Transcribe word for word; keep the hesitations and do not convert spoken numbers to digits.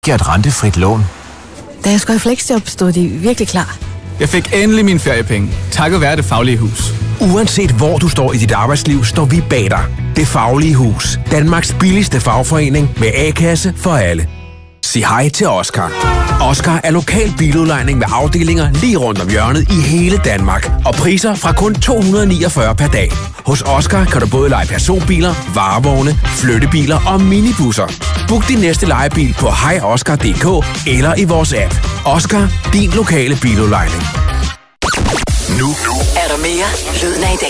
Giver et rentefrit lån. Da jeg skulle i fleksjob, stod de virkelig klar. Jeg fik endelig mine feriepenge, takket være Det Faglige Hus. Uanset hvor du står i dit arbejdsliv, står vi bag dig. Det Faglige Hus. Danmarks billigste fagforening med A-kasse for alle. Sig hej til Oscar. Oscar er lokal biludlejning med afdelinger lige rundt om hjørnet i hele Danmark. Og priser fra kun to hundrede niogfyrre per dag. Hos Oscar kan du både leje personbiler, varevogne, flyttebiler og minibusser. Book din næste lejebil på hej oscar punktum d k eller i vores app. Oscar, din lokale biludlejning. Nu er der mere Lyden af i dag.